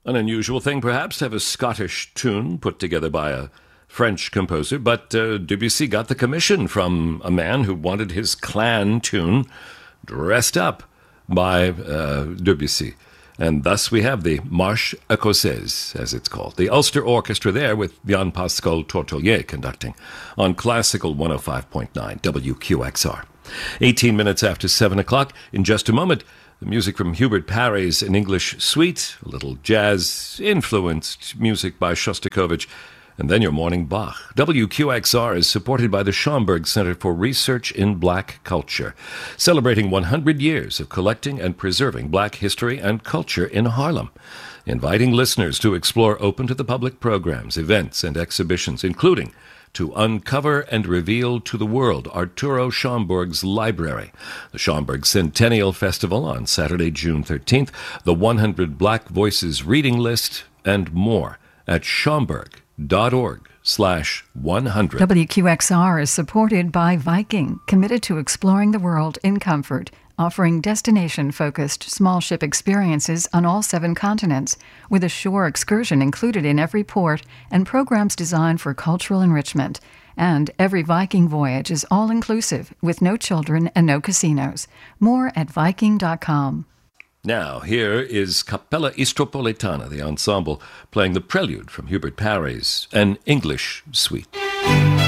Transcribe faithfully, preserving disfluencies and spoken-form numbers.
An unusual thing, perhaps, to have a Scottish tune put together by a French composer, but uh, Debussy got the commission from a man who wanted his clan tune dressed up by uh, Debussy. And thus we have the Marche Écossaise, as it's called. The Ulster Orchestra there with Jean-Pascal Tortolier conducting on Classical one oh five point nine W Q X R. eighteen minutes after seven o'clock. In just a moment, the music from Hubert Parry's An English Suite, a little jazz-influenced music by Shostakovich, and then your morning Bach. W Q X R is supported by the Schomburg Center for Research in Black Culture, celebrating one hundred years of collecting and preserving black history and culture in Harlem, inviting listeners to explore open-to-the-public programs, events, and exhibitions, including to uncover and reveal to the world Arturo Schomburg's library, the Schomburg Centennial Festival on Saturday, June thirteenth, the one hundred Black Voices reading list, and more at Schomburg. Dot org slash one hundred. W Q X R is supported by Viking, committed to exploring the world in comfort, offering destination-focused small ship experiences on all seven continents, with a shore excursion included in every port and programs designed for cultural enrichment. And every Viking voyage is all-inclusive, with no children and no casinos. More at Viking dot com. Now, here is Capella Istropolitana, the ensemble, playing the prelude from Hubert Parry's An English Suite.